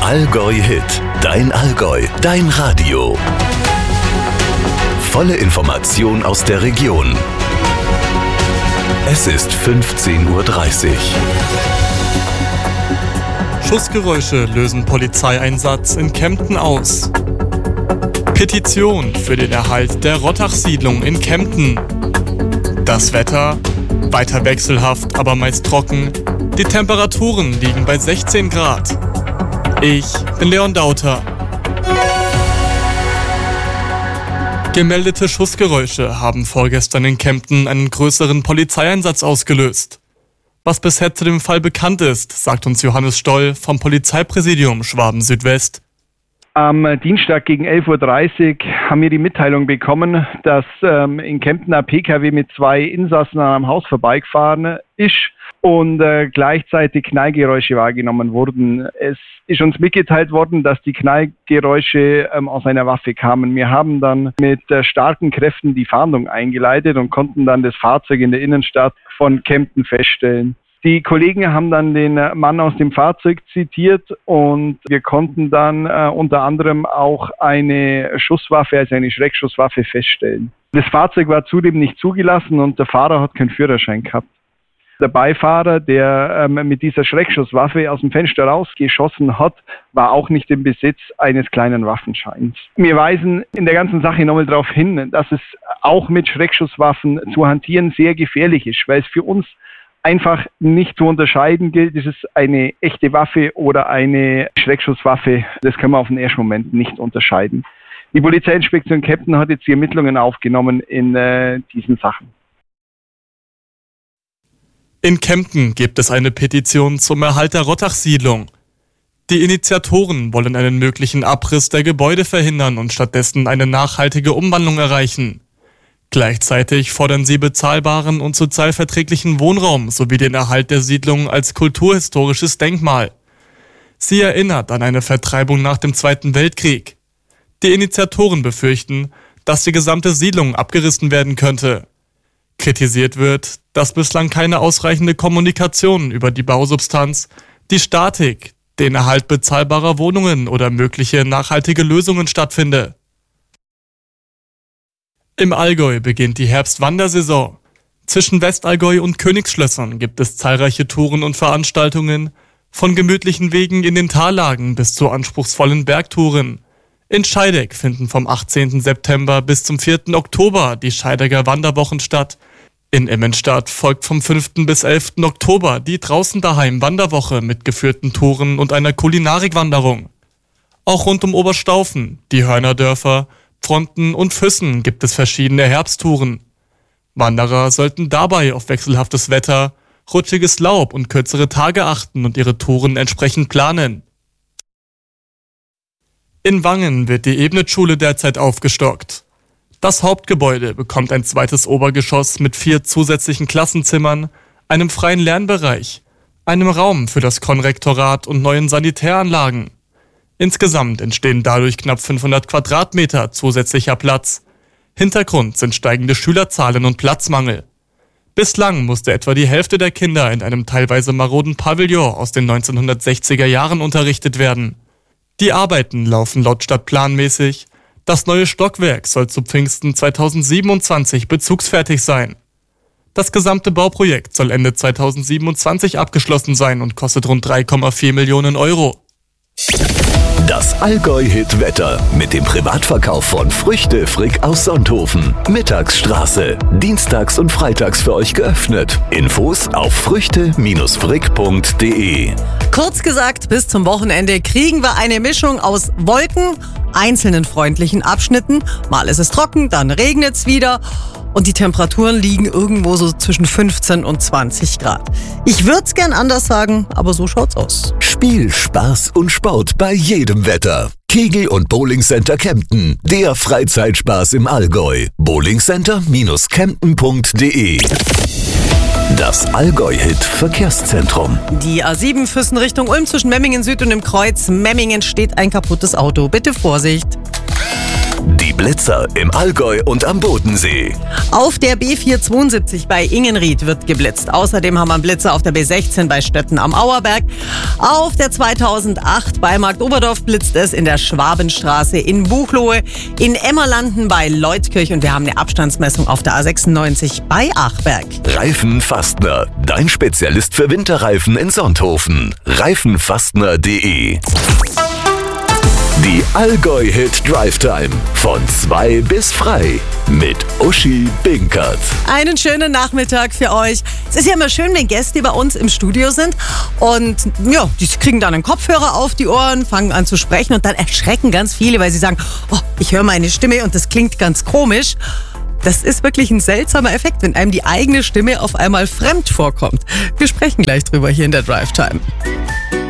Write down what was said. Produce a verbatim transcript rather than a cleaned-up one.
Allgäu-Hit, dein Allgäu, dein Radio. Volle Information aus der Region. Es ist fünfzehn Uhr dreißig. Schussgeräusche lösen Polizeieinsatz in Kempten aus. Petition für den Erhalt der Rottach-Siedlung in Kempten. Das Wetter? Weiter wechselhaft, aber meist trocken. Die Temperaturen liegen bei sechzehn Grad. Ich bin Leon Dauter. Gemeldete Schussgeräusche haben vorgestern in Kempten einen größeren Polizeieinsatz ausgelöst. Was bisher zu dem Fall bekannt ist, sagt uns Johannes Stoll vom Polizeipräsidium Schwaben Südwest. Am Dienstag gegen elf Uhr dreißig haben wir die Mitteilung bekommen, dass ähm, in Kempten ein P K W mit zwei Insassen an einem Haus vorbeigefahren ist und äh, gleichzeitig Knallgeräusche wahrgenommen wurden. Es ist uns mitgeteilt worden, dass die Knallgeräusche ähm, aus einer Waffe kamen. Wir haben dann mit äh, starken Kräften die Fahndung eingeleitet und konnten dann das Fahrzeug in der Innenstadt von Kempten feststellen. Die Kollegen haben dann den Mann aus dem Fahrzeug zitiert und wir konnten dann äh, unter anderem auch eine Schusswaffe, also eine Schreckschusswaffe feststellen. Das Fahrzeug war zudem nicht zugelassen und der Fahrer hat keinen Führerschein gehabt. Der Beifahrer, der ähm, mit dieser Schreckschusswaffe aus dem Fenster rausgeschossen hat, war auch nicht im Besitz eines kleinen Waffenscheins. Wir weisen in der ganzen Sache nochmal darauf hin, dass es auch mit Schreckschusswaffen zu hantieren sehr gefährlich ist, weil es für uns einfach nicht zu unterscheiden gilt, ist es eine echte Waffe oder eine Schreckschusswaffe. Das können wir auf den ersten Moment nicht unterscheiden. Die Polizeiinspektion Kempten hat jetzt die Ermittlungen aufgenommen in äh, diesen Sachen. In Kempten gibt es eine Petition zum Erhalt der Rottach-Siedlung. Die Initiatoren wollen einen möglichen Abriss der Gebäude verhindern und stattdessen eine nachhaltige Umwandlung erreichen. Gleichzeitig fordern sie bezahlbaren und sozialverträglichen Wohnraum sowie den Erhalt der Siedlung als kulturhistorisches Denkmal. Sie erinnert an eine Vertreibung nach dem Zweiten Weltkrieg. Die Initiatoren befürchten, dass die gesamte Siedlung abgerissen werden könnte. Kritisiert wird, dass bislang keine ausreichende Kommunikation über die Bausubstanz, die Statik, den Erhalt bezahlbarer Wohnungen oder mögliche nachhaltige Lösungen stattfinde. Im Allgäu beginnt die Herbstwandersaison. Zwischen Westallgäu und Königsschlössern gibt es zahlreiche Touren und Veranstaltungen, von gemütlichen Wegen in den Tallagen bis zu anspruchsvollen Bergtouren. In Scheideck finden vom achtzehnten September bis zum vierten Oktober die Scheidecker Wanderwochen statt. In Immenstadt folgt vom fünften bis elften Oktober die Draußen daheim Wanderwoche mit geführten Touren und einer Kulinarikwanderung. Auch rund um Oberstaufen, die Hörnerdörfer, Pfronten und Füssen gibt es verschiedene Herbsttouren. Wanderer sollten dabei auf wechselhaftes Wetter, rutschiges Laub und kürzere Tage achten und ihre Touren entsprechend planen. In Wangen wird die Ebnet-Schule derzeit aufgestockt. Das Hauptgebäude bekommt ein zweites Obergeschoss mit vier zusätzlichen Klassenzimmern, einem freien Lernbereich, einem Raum für das Konrektorat und neuen Sanitäranlagen. Insgesamt entstehen dadurch knapp fünfhundert Quadratmeter zusätzlicher Platz. Hintergrund sind steigende Schülerzahlen und Platzmangel. Bislang musste etwa die Hälfte der Kinder in einem teilweise maroden Pavillon aus den neunzehnhundertsechziger Jahren unterrichtet werden. Die Arbeiten laufen laut Stadt planmäßig. Das neue Stockwerk soll zu Pfingsten zweitausendsiebenundzwanzig bezugsfertig sein. Das gesamte Bauprojekt soll Ende zweitausendsiebenundzwanzig abgeschlossen sein und kostet rund drei Komma vier Millionen Euro. Das Allgäu-Hit-Wetter mit dem Privatverkauf von Früchte Frick aus Sonthofen. Mittagsstraße. Dienstags und freitags für euch geöffnet. Infos auf früchte frick punkt de. Kurz gesagt, bis zum Wochenende kriegen wir eine Mischung aus Wolken, einzelnen freundlichen Abschnitten. Mal ist es trocken, dann regnet es wieder. Und die Temperaturen liegen irgendwo so zwischen fünfzehn und zwanzig Grad. Ich würde es gern anders sagen, aber so schaut's aus. Spiel, Spaß und Sport bei jedem Wetter. Kegel- und Bowlingcenter Kempten. Der Freizeitspaß im Allgäu. bowlingcenter kempten punkt de. Das Allgäu-Hit-Verkehrszentrum. Die A sieben Füssen Richtung Ulm zwischen Memmingen Süd und dem Kreuz Memmingen steht ein kaputtes Auto. Bitte Vorsicht. Die Blitzer im Allgäu und am Bodensee. Auf der B vierhundertzweiundsiebzig bei Ingenried wird geblitzt. Außerdem haben wir einen Blitzer auf der B sechzehn bei Stötten am Auerberg. Auf der zweitausendacht bei Marktoberdorf blitzt es in der Schwabenstraße in Buchloe, in Emmerlanden bei Leutkirch und wir haben eine Abstandsmessung auf der A sechsundneunzig bei Achberg. Reifenfastner, dein Spezialist für Winterreifen in Sonthofen. reifenfastner punkt de. Die Allgäu-Hit Drive Time von zwei bis frei mit Uschi Binkert. Einen schönen Nachmittag für euch. Es ist ja immer schön, wenn Gäste bei uns im Studio sind und ja, die kriegen dann einen Kopfhörer auf die Ohren, fangen an zu sprechen und dann erschrecken ganz viele, weil sie sagen, oh, ich höre meine Stimme und das klingt ganz komisch. Das ist wirklich ein seltsamer Effekt, wenn einem die eigene Stimme auf einmal fremd vorkommt. Wir sprechen gleich drüber hier in der Drive Time.